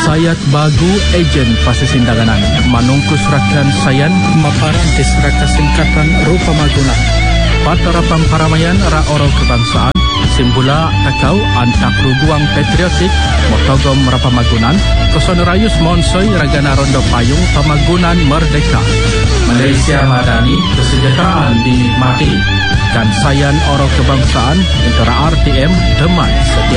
Sayat bagu ejen pasisindaganan manungkus rakan sayan maparantis raka singkatan rupa maguna. Patara pamparamaian ra oro kebangsaan simbula takau antak ruguang patriotik motogom rapamagunan kosonurayus monsoy ragana rondo payung pamagunan merdeka. Malaysia Madani kesejahteraan dinikmati. Dan sayan oro kebangsaan intera RTM Deman setia